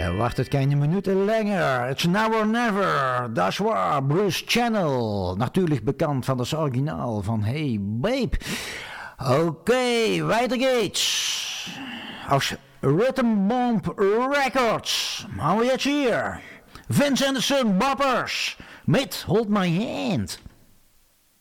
Wacht het keine Minuten länger. It's now or never. Das war Bruce Channel. Natuurlijk bekend van het originaal van Hey Babe. Oké, weiter geht's. Aus Rhythm Bomb Records. Haben wir jetzt hier Vince Anderson Boppers mit Hold My Hand.